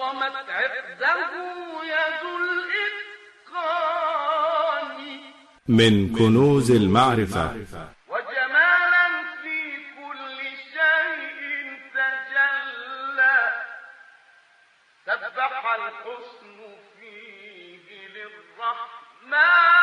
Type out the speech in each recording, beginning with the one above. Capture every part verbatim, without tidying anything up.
عظمت عقده يد الإتقان من كنوز المعرفة وجمالا في كل شيء تجلى سبح الحسن فيه للرحمن.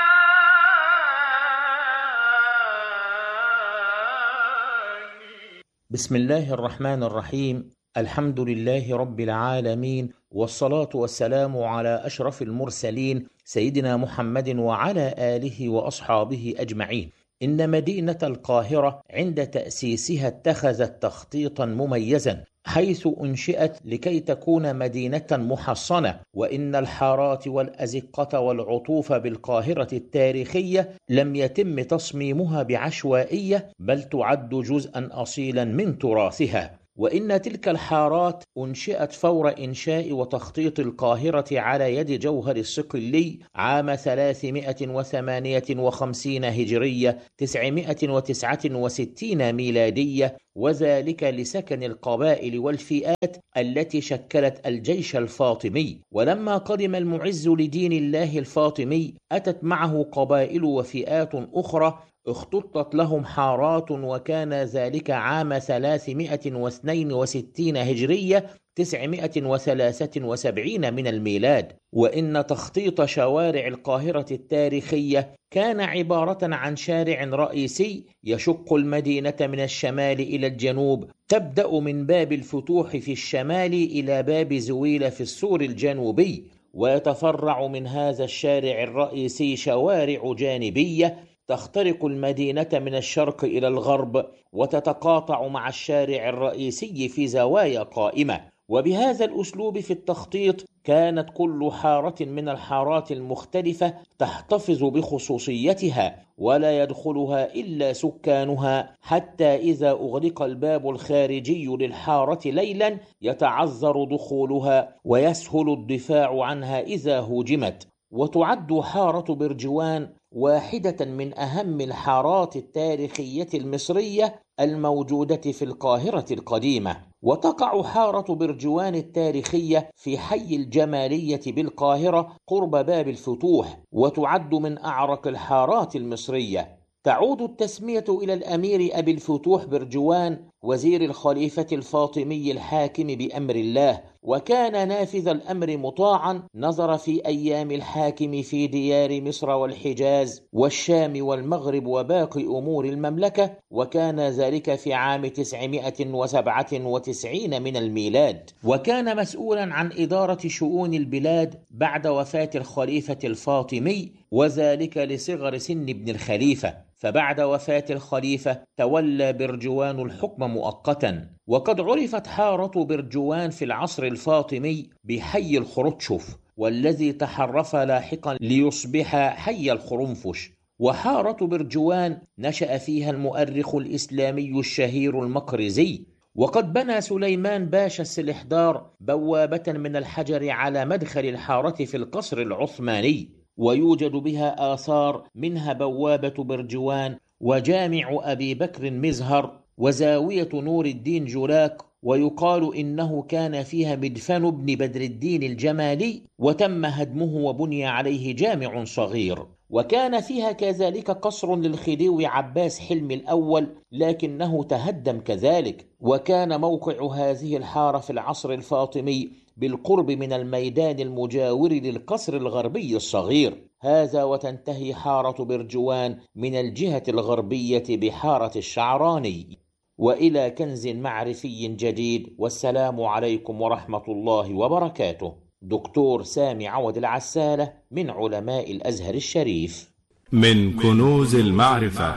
بسم الله الرحمن الرحيم. الحمد لله رب العالمين، والصلاة والسلام على أشرف المرسلين سيدنا محمد وعلى آله وأصحابه أجمعين. إن مدينة القاهرة عند تأسيسها اتخذت تخطيطا مميزا، حيث أنشئت لكي تكون مدينة محصنة، وإن الحارات والأزقة والعطوف بالقاهرة التاريخية لم يتم تصميمها بعشوائية، بل تعد جزءا أصيلا من تراثها. وإن تلك الحارات أنشئت فور إنشاء وتخطيط القاهرة على يد جوهر الصقلي عام ثلاثمائة وثمانية وخمسين هجرية تسعمائة وتسعة وستين ميلادية، وذلك لسكن القبائل والفئات التي شكلت الجيش الفاطمي. ولما قدم المعز لدين الله الفاطمي أتت معه قبائل وفئات أخرى اختطت لهم حارات، وكان ذلك عام ثلاثمائة واثنين وستين هجرية تسعمائة وثلاثة وسبعين من الميلاد. وإن تخطيط شوارع القاهرة التاريخية كان عبارة عن شارع رئيسي يشق المدينة من الشمال إلى الجنوب، تبدأ من باب الفتوح في الشمال إلى باب زويل في السور الجنوبي، ويتفرع من هذا الشارع الرئيسي شوارع جانبية تخترق المدينة من الشرق إلى الغرب، وتتقاطع مع الشارع الرئيسي في زوايا قائمة. وبهذا الأسلوب في التخطيط كانت كل حارة من الحارات المختلفة تحتفظ بخصوصيتها، ولا يدخلها إلا سكانها، حتى إذا أغلق الباب الخارجي للحارة ليلا يتعذر دخولها ويسهل الدفاع عنها إذا هوجمت. وتعد حارة برجوان واحدة من أهم الحارات التاريخية المصرية الموجودة في القاهرة القديمة. وتقع حارة برجوان التاريخية في حي الجمالية بالقاهرة قرب باب الفتوح، وتعد من أعرق الحارات المصرية. تعود التسمية إلى الأمير أبي الفتوح برجوان وزير الخليفة الفاطمي الحاكم بأمر الله، وكان نافذ الأمر مطاعا، نظر في أيام الحاكم في ديار مصر والحجاز والشام والمغرب وباقي أمور المملكة، وكان ذلك في عام تسعمائة وسبعة وتسعين من الميلاد. وكان مسؤولا عن إدارة شؤون البلاد بعد وفاة الخليفة الفاطمي، وذلك لصغر سن ابن الخليفة، فبعد وفاة الخليفة تولى برجوان الحكم مؤقتا. وقد عرفت حارة برجوان في العصر الفاطمي بحي الخرطشف، والذي تحرف لاحقا ليصبح حي الخرنفش. وحارة برجوان نشأ فيها المؤرخ الإسلامي الشهير المقرزي. وقد بنى سليمان باشا السلحدار بوابة من الحجر على مدخل الحارة في القصر العثماني، ويوجد بها آثار، منها بوابة برجوان وجامع أبي بكر مزهر وزاوية نور الدين جولاك. ويقال إنه كان فيها مدفن ابن بدر الدين الجمالي، وتم هدمه وبني عليه جامع صغير. وكان فيها كذلك قصر للخديوي عباس حلمي الأول، لكنه تهدم كذلك. وكان موقع هذه الحارة في العصر الفاطمي بالقرب من الميدان المجاور للقصر الغربي الصغير. هذا وتنتهي حارة برجوان من الجهة الغربية بحارة الشعراني. وإلى كنز معرفي جديد، والسلام عليكم ورحمة الله وبركاته. دكتور سامي عوض العسالة من علماء الأزهر الشريف. من كنوز المعرفة،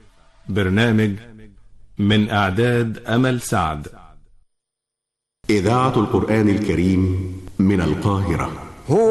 برنامج من إعداد أمل سعد. إذاعة القرآن الكريم من القاهرة.